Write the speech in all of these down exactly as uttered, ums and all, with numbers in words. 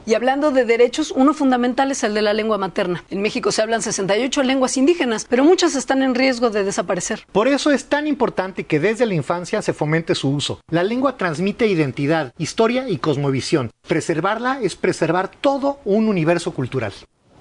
Y hablando de derechos, uno fundamental es el de la lengua materna. En México se hablan sesenta y ocho lenguas indígenas, pero muchas están en riesgo de desaparecer. Por eso es tan importante que desde la infancia se fomente su uso. La lengua transmite identidad, historia y cosmovisión. Preservarla es preservar todo un universo cultural.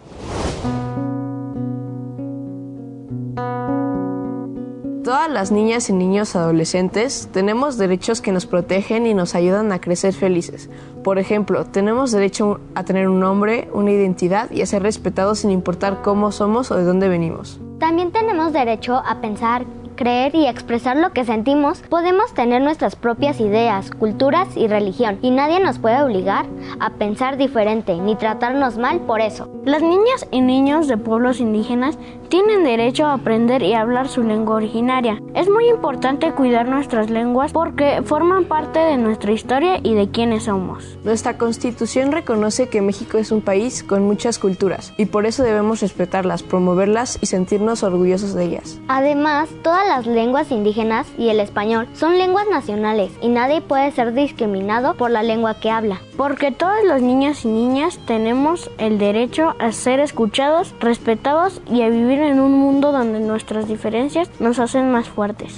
Todas las niñas y niños adolescentes tenemos derechos que nos protegen y nos ayudan a crecer felices. Por ejemplo, tenemos derecho a tener un nombre, una identidad y a ser respetados sin importar cómo somos o de dónde venimos. También tenemos derecho a pensar, creer y expresar lo que sentimos. Podemos tener nuestras propias ideas, culturas y religión, y nadie nos puede obligar a pensar diferente ni tratarnos mal por eso. Las niñas y niños de pueblos indígenas tienen derecho a aprender y hablar su lengua originaria. Es muy importante cuidar nuestras lenguas porque forman parte de nuestra historia y de quiénes somos. Nuestra Constitución reconoce que México es un país con muchas culturas y por eso debemos respetarlas, promoverlas y sentirnos orgullosos de ellas. Además, todas las lenguas indígenas y el español son lenguas nacionales y nadie puede ser discriminado por la lengua que habla. Porque todos los niños y niñas tenemos el derecho a ser escuchados, respetados y a vivir en un mundo donde nuestras diferencias nos hacen más fuertes.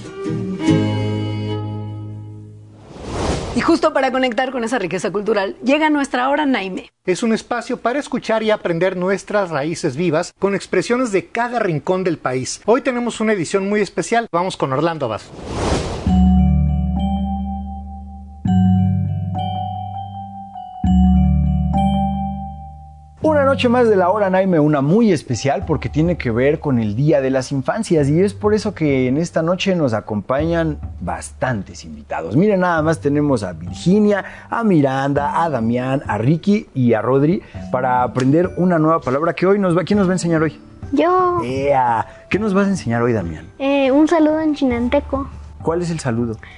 Y justo para conectar con esa riqueza cultural, llega nuestra hora Naime. Es un espacio para escuchar y aprender nuestras raíces vivas con expresiones de cada rincón del país. Hoy tenemos una edición muy especial. Vamos con Orlando Abad. Una noche más de la hora Naime, una muy especial porque tiene que ver con el Día de las Infancias y es por eso que en esta noche nos acompañan bastantes invitados. Miren, nada más tenemos a Virginia, a Miranda, a Damián, a Ricky y a Rodri para aprender una nueva palabra que hoy nos va. ¿Quién nos va a enseñar hoy? Yo. ¡Ea! ¿Qué nos vas a enseñar hoy, Damián? Eh, un saludo en chinanteco. ¿Cuál es el saludo?